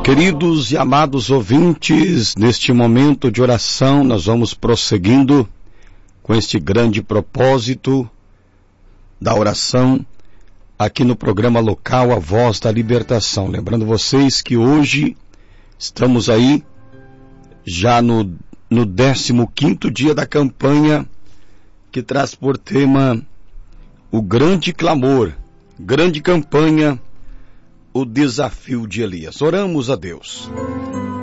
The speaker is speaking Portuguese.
Queridos e amados ouvintes, neste momento de oração nós vamos prosseguindo com este grande propósito da oração aqui no programa local A Voz da Libertação. Lembrando vocês que hoje estamos aí já no 15º dia da campanha que traz por tema o grande clamor, grande campanha, o desafio de Elias. Oramos a Deus.